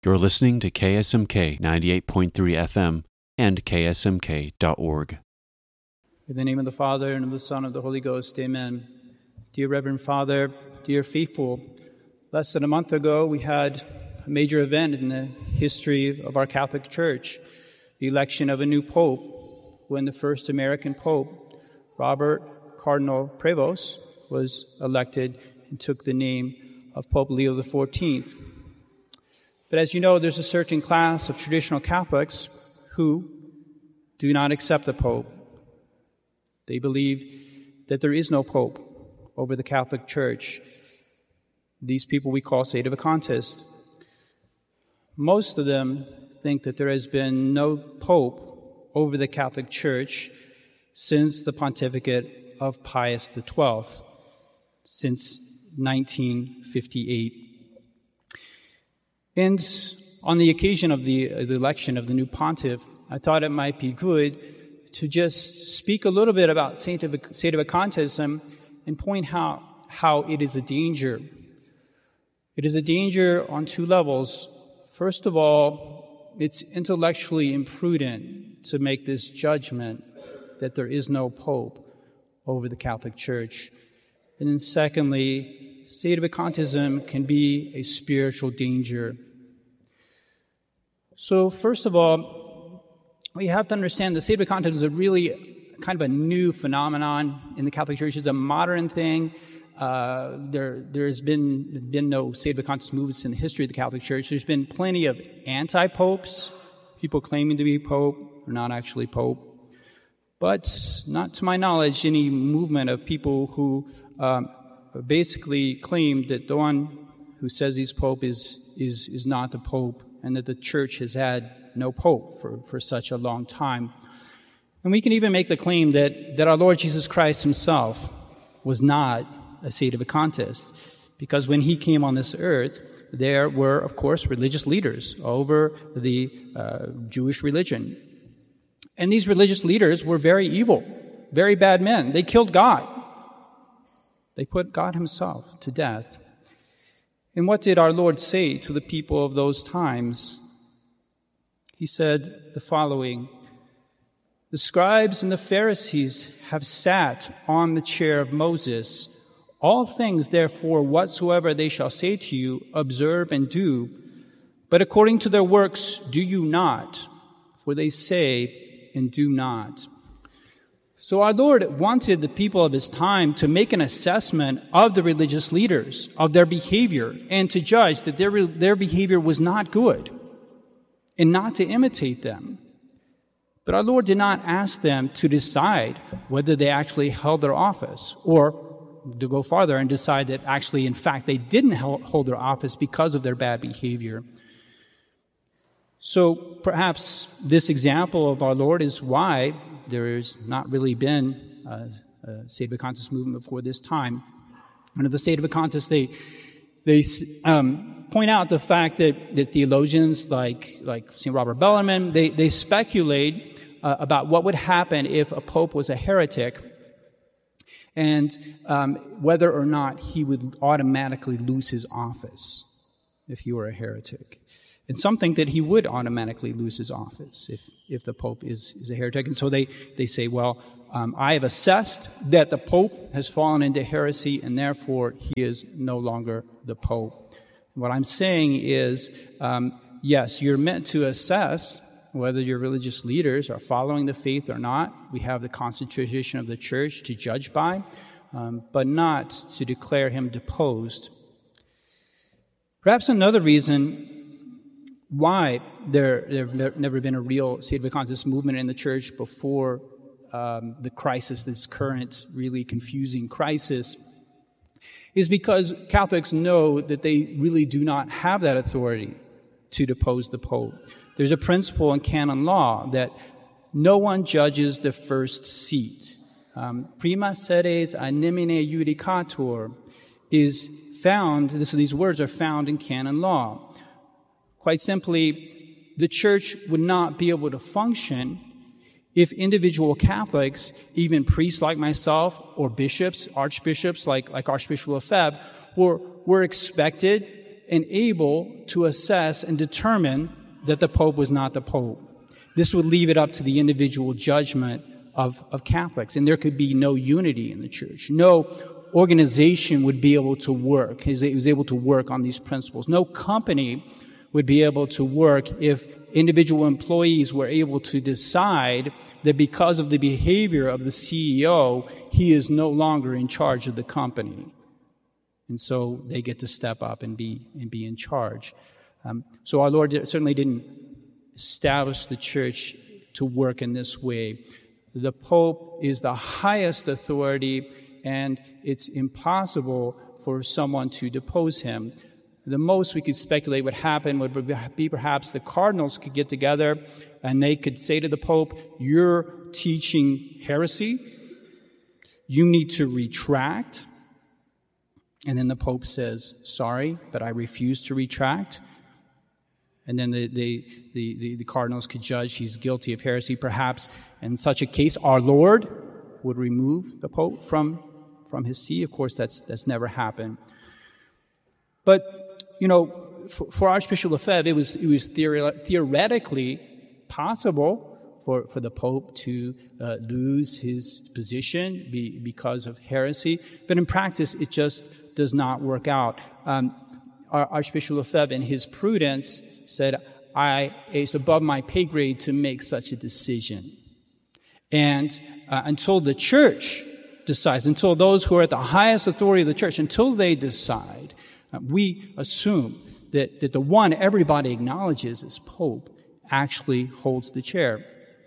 You're listening to KSMK 98.3 FM and ksmk.org. In the name of the Father, and of the Son, and of the Holy Ghost, amen. Dear Reverend Father, dear faithful, less than a month ago we had a major event in the history of our Catholic Church, the election of a new pope, when the first American pope, Robert Cardinal Prevost, was elected and took the name of Pope Leo XIV. But as you know, there's a certain class of traditional Catholics who do not accept the Pope. They believe that there is no Pope over the Catholic Church. These people we call sedevacantists. Most of them think that there has been no Pope over the Catholic Church since the pontificate of Pius XII, since 1958. And on the occasion of the election of the new pontiff, I thought it might be good to just speak a little bit about sedevacantism and point out how it is a danger. It is a danger on two levels. First of all, it's intellectually imprudent to make this judgment that there is no pope over the Catholic Church. And then secondly, sedevacantism can be a spiritual danger. So first of all, we have to understand that sedevacantism is a really kind of a new phenomenon in the Catholic Church. It's a modern thing. There's been no sedevacantist movements in the history of the Catholic Church. There's been plenty of anti-popes, people claiming to be pope, or not actually pope. But not to my knowledge, any movement of people who basically claim that the one who says he's pope is not the pope, and that the Church has had no pope for such a long time. And we can even make the claim that our Lord Jesus Christ himself was not a sedevacantist, because when he came on this earth, there were, of course, religious leaders over the Jewish religion. And these religious leaders were very evil, very bad men. They killed God. They put God himself to death. And what did our Lord say to the people of those times? He said the following: "The scribes and the Pharisees have sat on the chair of Moses. All things, therefore, whatsoever they shall say to you, observe and do. But according to their works do you not, for they say and do not." So our Lord wanted the people of his time to make an assessment of the religious leaders, of their behavior, and to judge that their behavior was not good, and not to imitate them. But our Lord did not ask them to decide whether they actually held their office, or to go farther and decide that actually, in fact, they didn't hold their office because of their bad behavior. So perhaps this example of our Lord is why there has not really been a sedevacantist movement before this time. Under the sedevacantists, they point out the fact that theologians like St. Robert Bellarmine, they speculate about what would happen if a pope was a heretic, and whether or not he would automatically lose his office if he were a heretic. And some think that he would automatically lose his office if the Pope is a heretic. And so they say, well, I have assessed that the Pope has fallen into heresy, and therefore he is no longer the Pope. What I'm saying is, yes, you're meant to assess whether your religious leaders are following the faith or not. We have the constitution of the Church to judge by, but not to declare him deposed. Perhaps another reason why there have never been a real sedevacantist movement in the Church before the crisis, this current really confusing crisis, is because Catholics know that they really do not have that authority to depose the Pope. There's a principle in canon law that no one judges the first seat. Prima sedes animine judicatur is found, these words are found in canon law. Quite simply, the Church would not be able to function if individual Catholics, even priests like myself, or bishops, archbishops like Archbishop Lefebvre, were expected and able to assess and determine that the Pope was not the Pope. This would leave it up to the individual judgment of Catholics, and there could be no unity in the church. No organization would be able to work. It was able to work on these principles. No company would be able to work if individual employees were able to decide that because of the behavior of the CEO, he is no longer in charge of the company. And so they get to step up and be in charge. So our Lord certainly didn't establish the church to work in this way. The Pope is the highest authority, and it's impossible for someone to depose him. The most we could speculate would happen would be perhaps the cardinals could get together and they could say to the Pope, "You're teaching heresy. You need to retract." And then the Pope says, "Sorry, but I refuse to retract." And then the cardinals could judge he's guilty of heresy. Perhaps in such a case, our Lord would remove the Pope from his see. Of course, that's never happened. But, for Archbishop Lefebvre, it was theoretically possible for the Pope to lose his position because of heresy. But in practice, it just does not work out. Archbishop Lefebvre, in his prudence, said, it's above my pay grade to make such a decision. And until the church decides, until those who are at the highest authority of the church, until they decide, we assume that the one everybody acknowledges as Pope actually holds the chair.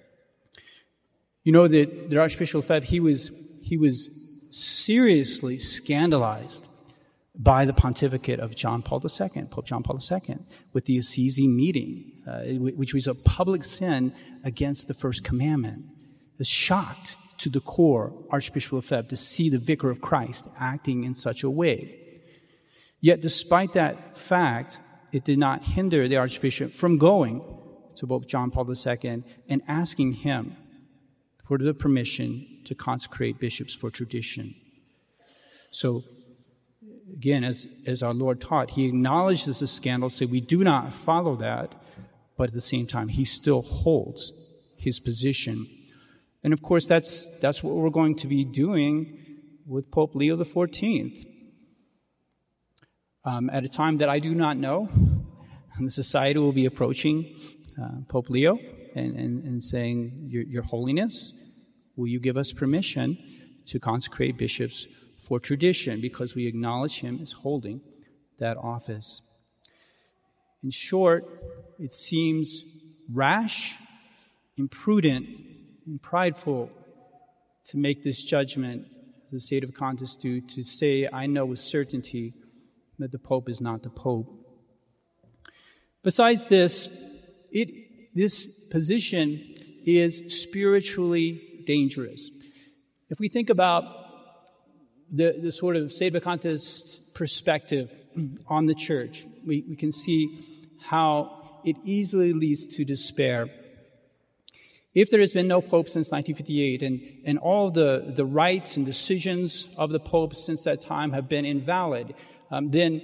You know that Archbishop Lefebvre, he was seriously scandalized by the pontificate of John Paul II, Pope John Paul II, with the Assisi meeting, which was a public sin against the first commandment. It was shocked to the core, Archbishop Lefebvre, to see the Vicar of Christ acting in such a way. Yet despite that fact, it did not hinder the Archbishop from going to Pope John Paul II and asking him for the permission to consecrate bishops for tradition. So, again, as our Lord taught, he acknowledges the scandal, said we do not follow that, but at the same time, he still holds his position. And of course, that's what we're going to be doing with Pope Leo XIV. At a time that I do not know, the society will be approaching Pope Leo and saying, Your Holiness, will you give us permission to consecrate bishops for tradition, because we acknowledge him as holding that office. In short, it seems rash, imprudent, and prideful to make this judgment, the state of Contestou, to say, I know with certainty that the Pope is not the Pope. Besides this, this position is spiritually dangerous. If we think about the sort of state vacantist perspective on the church, we can see how it easily leads to despair. If there has been no pope since 1958 and all the rights and decisions of the pope since that time have been invalid, then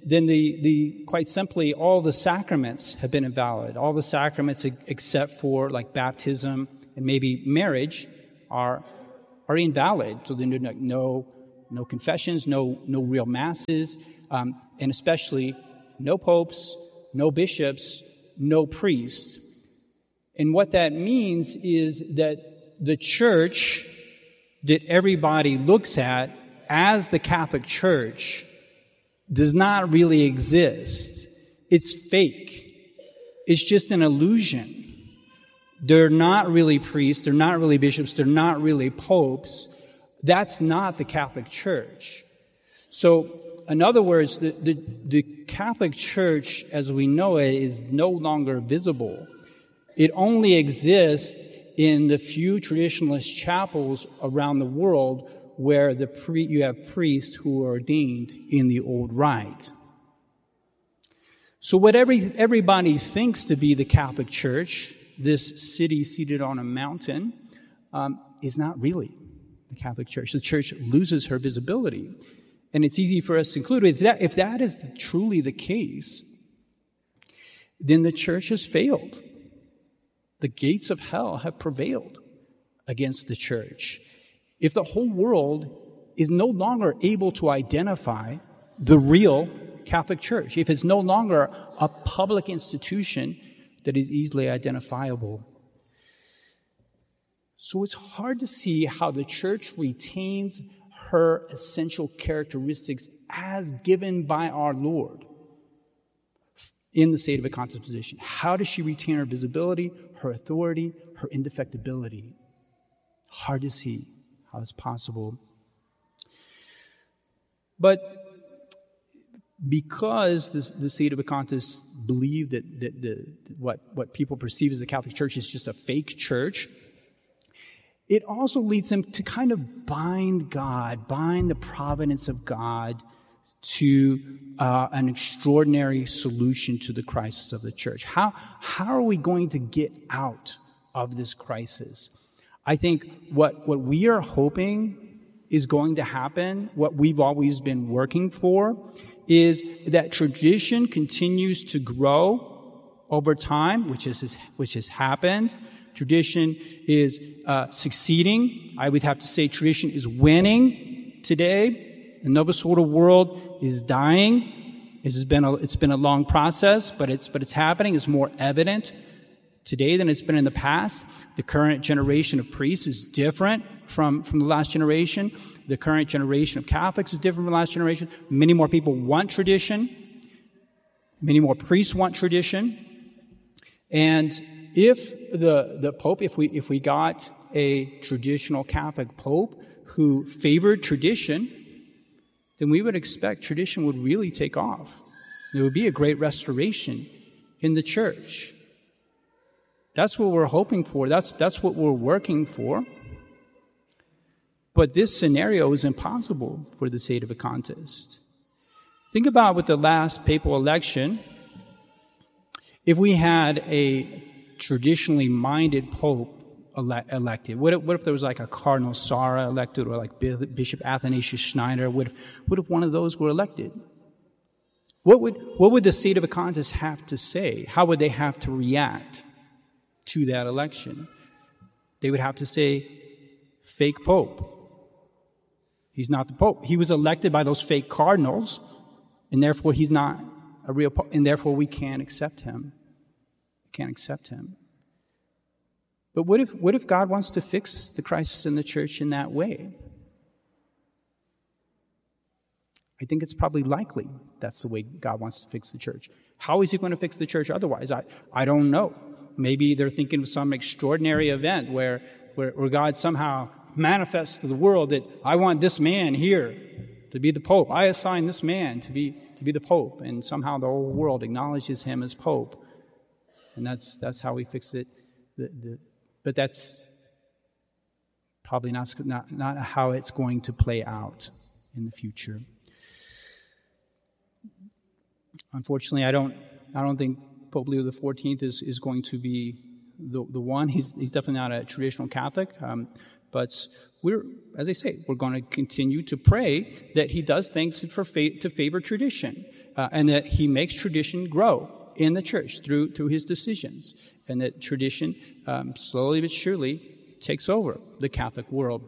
quite simply all the sacraments have been invalid. All the sacraments except for like baptism and maybe marriage are invalid. So then no confessions, no real masses, and especially no popes, no bishops, no priests. And what that means is that the church that everybody looks at as the Catholic Church does not really exist. It's fake. It's just an illusion. They're not really priests, they're not really bishops, they're not really popes. That's not the Catholic Church. So, in other words, the Catholic Church as we know it is no longer visible. It only exists in the few traditionalist chapels around the world where you have priests who are ordained in the old rite. So what everybody thinks to be the Catholic Church, this city seated on a mountain, is not really the Catholic Church. The church loses her visibility. And it's easy for us to conclude if that is truly the case, then the church has failed. The gates of hell have prevailed against the church. If the whole world is no longer able to identify the real Catholic Church, if it's no longer a public institution that is easily identifiable. So it's hard to see how the church retains her essential characteristics as given by our Lord in the Sede Vacantis position. How does she retain her visibility, her authority, her indefectibility? Hard to see how it's possible. But because the Sede Vacantis believe that what people perceive as the Catholic Church is just a fake church, it also leads them to kind of bind the providence of God to an extraordinary solution to the crisis of the church. How are we going to get out of this crisis? I think what we are hoping is going to happen, what we've always been working for, is that tradition continues to grow over time, which has happened. Tradition is succeeding. I would have to say tradition is winning today. The Novus Ordo world is dying. It's been a long process, but it's happening. It's more evident today than it's been in the past. The current generation of priests is different from the last generation. The current generation of Catholics is different from the last generation. Many more people want tradition. Many more priests want tradition. And if the Pope, if we got a traditional Catholic Pope who favored tradition, then we would expect tradition would really take off. There would be a great restoration in the church. That's what we're hoping for. That's what we're working for. But this scenario is impossible for the Sede Vacantis. Think about with the last papal election, if we had a traditionally minded pope elected. What if there was like a Cardinal Sarah elected, or like Bishop Athanasius Schneider? What if one of those were elected? What would the Sede Vacantis have to say? How would they have to react to that election? They would have to say, fake pope. He's not the pope. He was elected by those fake cardinals, and therefore he's not a real pope, and therefore we can't accept him. Can't accept him. But what if God wants to fix the crisis in the church in that way? I think it's probably likely that's the way God wants to fix the church. How is he going to fix the church otherwise? I don't know. Maybe they're thinking of some extraordinary event where God somehow manifests to the world that I want this man here to be the Pope. I assign this man to be the Pope, and somehow the whole world acknowledges him as Pope. And that's how we fix it. But that's probably not how it's going to play out in the future. Unfortunately, I don't think Pope Leo XIV is going to be the one. He's definitely not a traditional Catholic. But as I say, we're going to continue to pray that he does things to favor tradition, and that he makes tradition grow in the church through his decisions, and that tradition slowly but surely takes over the Catholic world.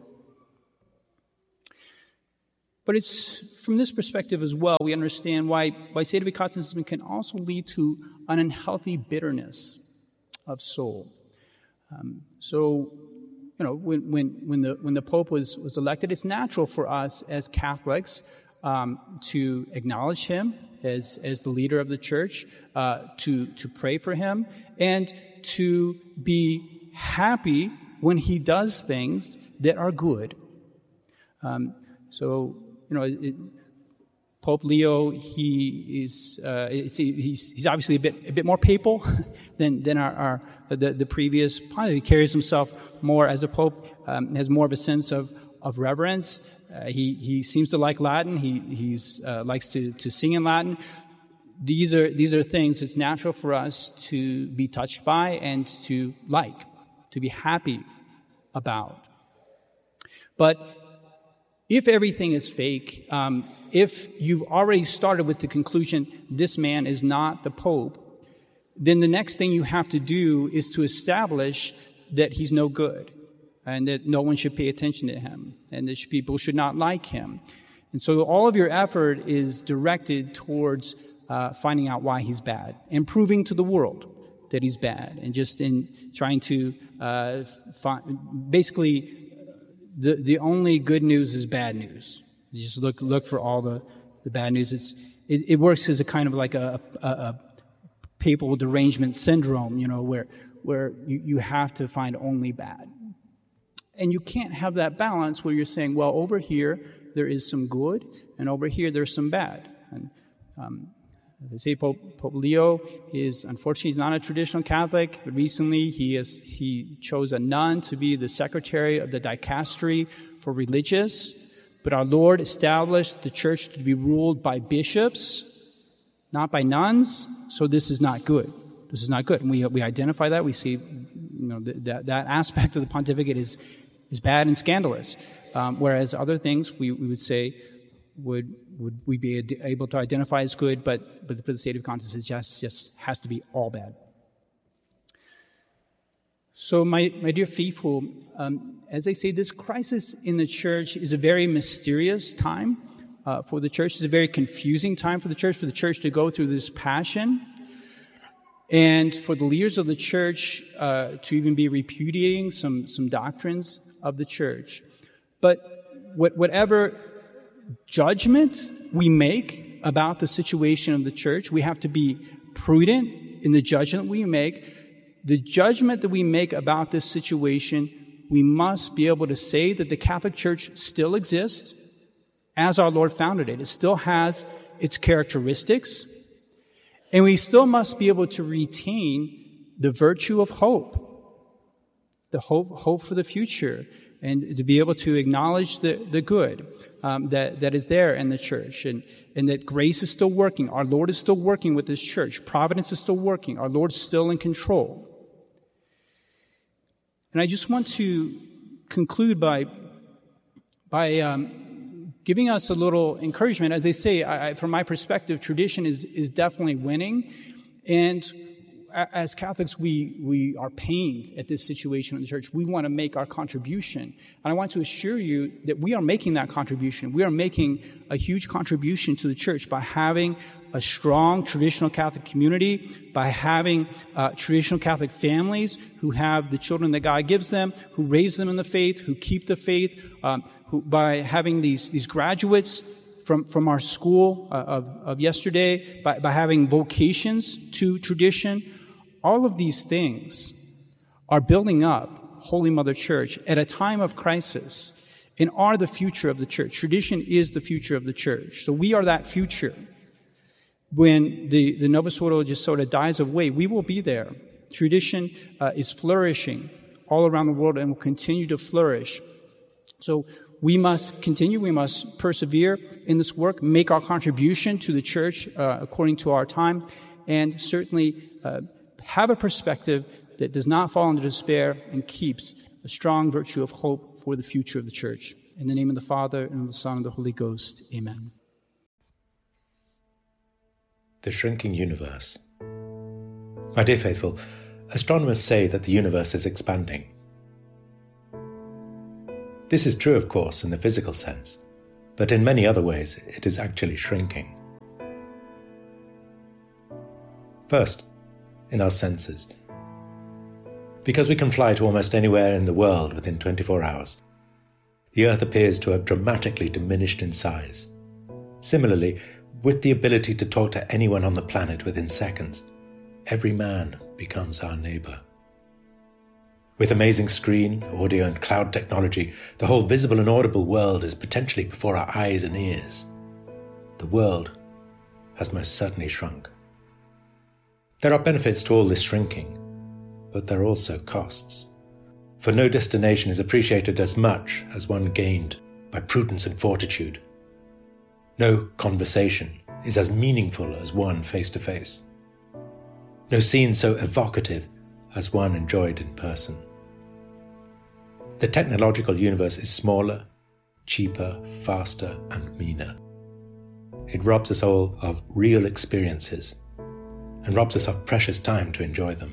But it's from this perspective as well we understand why Sede Vacantis can also lead to an unhealthy bitterness of soul. So, when the Pope was elected, it's natural for us as Catholics to acknowledge him as the leader of the church, to pray for him, and to be happy when he does things that are good. Pope Leo, he's obviously a bit more papal than the previous pontiff. He carries himself more as a pope, has more of a sense of reverence. He seems to like Latin. He likes to sing in Latin. These are things it's natural for us to be touched by and to like, to be happy about. But if everything is fake, if you've already started with the conclusion this man is not the Pope, then the next thing you have to do is to establish that he's no good and that no one should pay attention to him and that people should not like him. And so all of your effort is directed towards finding out why he's bad and proving to the world that he's bad, and just in trying to basically the only good news is bad news. You just look for all the bad news. It works as a kind of like a papal derangement syndrome, where you have to find only bad. And you can't have that balance where you're saying, well, over here there is some good, and over here there's some bad. And they say Pope Leo is, unfortunately, he's not a traditional Catholic, but recently he chose a nun to be the secretary of the dicastery for religious. But our Lord established the church to be ruled by bishops, not by nuns. So this is not good. This is not good. And we identify that. We see, that aspect of the pontificate is bad and scandalous. Whereas other things we would say would we be able to identify as good, but for the state of conscience, it just has to be all bad. So, my dear faithful, as I say, this crisis in the church is a very mysterious time for the church. It's a very confusing time for the church to go through this passion, and for the leaders of the church to even be repudiating some doctrines of the church. But whatever judgment we make about the situation of the church, we have to be prudent in the judgment we make. The judgment that we make about this situation, we must be able to say that the Catholic Church still exists as our Lord founded it. It still has its characteristics, and we still must be able to retain the virtue of hope, the hope for the future, and to be able to acknowledge the good that is there in the church, and that grace is still working. Our Lord is still working with this church. Providence is still working. Our Lord is still in control. And I just want to conclude by giving us a little encouragement. As I say, from my perspective, tradition is definitely winning. And as Catholics, we are pained at this situation in the church. We want to make our contribution. And I want to assure you that we are making that contribution. We are making a huge contribution to the church by having a strong traditional Catholic community, by having traditional Catholic families who have the children that God gives them, who raise them in the faith, who keep the faith, by having these graduates from our school of yesterday, by having vocations to tradition. All of these things are building up Holy Mother Church at a time of crisis and are the future of the church. Tradition is the future of the church. So we are that future. When the Novus Ordo just sort of dies away, we will be there. Tradition is flourishing all around the world and will continue to flourish. So we must continue, we must persevere in this work, make our contribution to the church according to our time, and certainly have a perspective that does not fall into despair and keeps a strong virtue of hope for the future of the church. In the name of the Father, and of the Son, and of the Holy Ghost. Amen. The shrinking universe. My dear faithful, astronomers say that the universe is expanding. This is true, of course, in the physical sense, but in many other ways it is actually shrinking. First, in our senses. Because we can fly to almost anywhere in the world within 24 hours, the Earth appears to have dramatically diminished in size. Similarly, with the ability to talk to anyone on the planet within seconds, every man becomes our neighbor. With amazing screen, audio and cloud technology, the whole visible and audible world is potentially before our eyes and ears. The world has most certainly shrunk. There are benefits to all this shrinking, but there are also costs. For no destination is appreciated as much as one gained by prudence and fortitude. No conversation is as meaningful as one face-to-face. No scene so evocative as one enjoyed in person. The technological universe is smaller, cheaper, faster, and meaner. It robs us all of real experiences and robs us of precious time to enjoy them.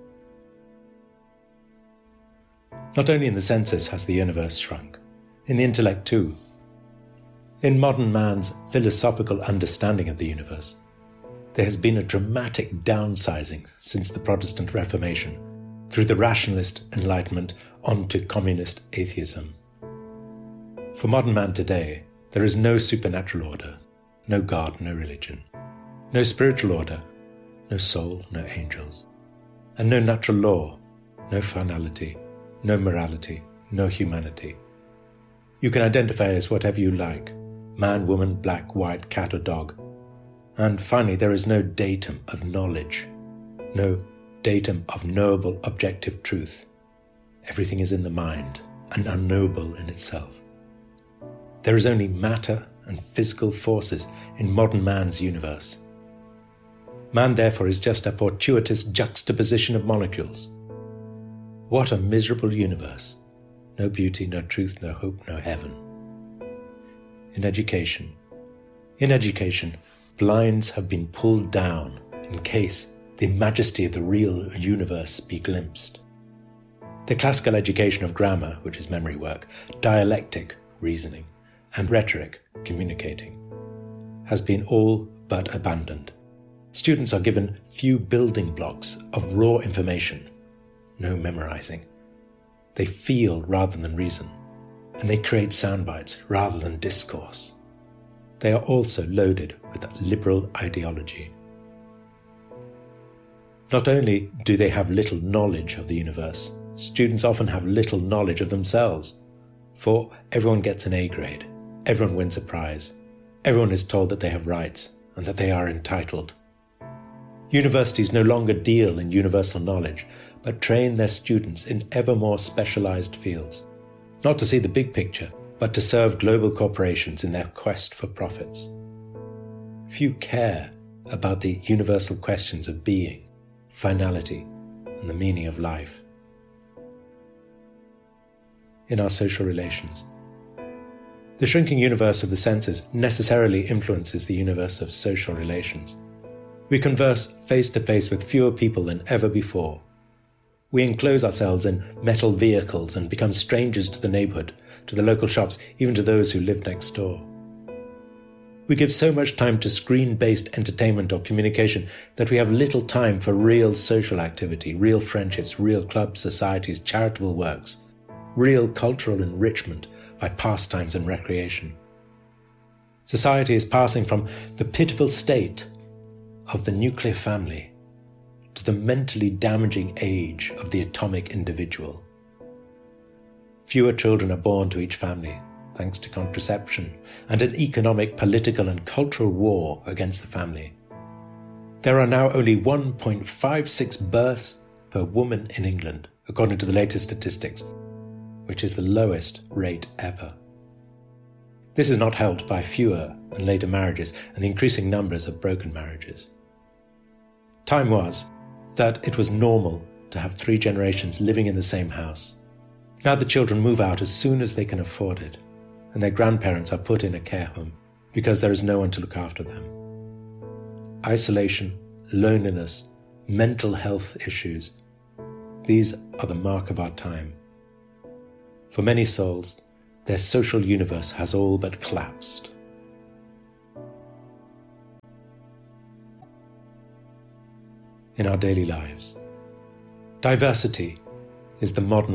Not only in the senses has the universe shrunk, in the intellect too. In modern man's philosophical understanding of the universe, there has been a dramatic downsizing since the Protestant Reformation, through the rationalist Enlightenment onto communist atheism. For modern man today, there is no supernatural order, no God, no religion, no spiritual order, no soul, no angels, and no natural law, no finality, no morality, no humanity. You can identify as whatever you like, man, woman, black, white, cat or dog. And finally, there is no datum of knowledge, no datum of knowable objective truth. Everything is in the mind and unknowable in itself. There is only matter and physical forces in modern man's universe. Man, therefore, is just a fortuitous juxtaposition of molecules. What a miserable universe. No beauty, no truth, no hope, no heaven. In education, blinds have been pulled down in case the majesty of the real universe be glimpsed. The classical education of grammar, which is memory work, dialectic, reasoning, and rhetoric, communicating, has been all but abandoned. Students are given few building blocks of raw information, no memorizing. They feel rather than reason, and they create sound bites rather than discourse. They are also loaded with liberal ideology. Not only do they have little knowledge of the universe, students often have little knowledge of themselves. For everyone gets an A grade, everyone wins a prize, everyone is told that they have rights and that they are entitled. Universities no longer deal in universal knowledge, but train their students in ever more specialized fields, not to see the big picture, but to serve global corporations in their quest for profits. Few care about the universal questions of being, finality, and the meaning of life. In our social relations, the shrinking universe of the senses necessarily influences the universe of social relations. We converse face to face with fewer people than ever before. We enclose ourselves in metal vehicles and become strangers to the neighborhood, to the local shops, even to those who live next door. We give so much time to screen-based entertainment or communication that we have little time for real social activity, real friendships, real clubs, societies, charitable works, real cultural enrichment by pastimes and recreation. Society is passing from the pitiful state of the nuclear family to the mentally damaging age of the atomic individual. Fewer children are born to each family, thanks to contraception and an economic, political and cultural war against the family. There are now only 1.56 births per woman in England, according to the latest statistics, which is the lowest rate ever. This is not helped by fewer and later marriages and the increasing numbers of broken marriages. Time was that it was normal to have 3 generations living in the same house. Now the children move out as soon as they can afford it, and their grandparents are put in a care home because there is no one to look after them. Isolation, loneliness, mental health issues, these are the mark of our time. For many souls, their social universe has all but collapsed. In our daily lives, diversity is the modern